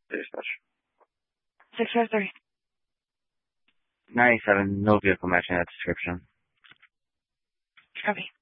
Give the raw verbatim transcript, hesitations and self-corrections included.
Dispatch. six five three. ninety-seven, no vehicle matching that description. Copy.